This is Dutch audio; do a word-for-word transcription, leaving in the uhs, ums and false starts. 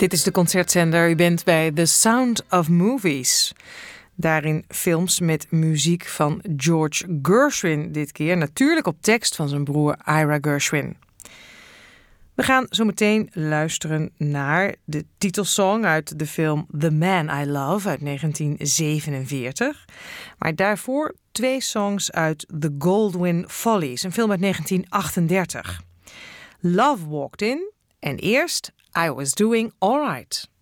Dit is de concertzender. U bent bij The Sound of Movies. Daarin films met muziek van George Gershwin dit keer. Natuurlijk op tekst van zijn broer Ira Gershwin. We gaan zo meteen luisteren naar de titelsong uit de film The Man I Love uit negentien zevenenveertig. Maar daarvoor twee songs uit The Goldwyn Follies, een film uit negentien achtendertig. Love Walked In en eerst I Was Doing Alright.